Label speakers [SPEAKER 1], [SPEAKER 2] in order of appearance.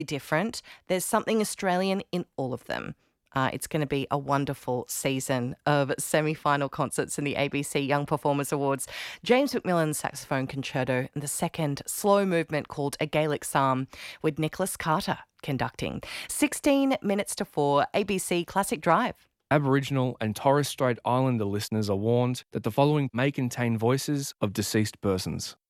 [SPEAKER 1] different. There's something Australian in all of them. It's going to be a wonderful season of semi-final concerts in the ABC Young Performers Awards. James Macmillan's saxophone concerto and the second slow movement called A Gaelic Psalm with Nicholas Carter conducting. 16 minutes to 4, ABC Classic Drive.
[SPEAKER 2] Aboriginal and Torres Strait Islander listeners are warned that the following may contain voices of deceased persons.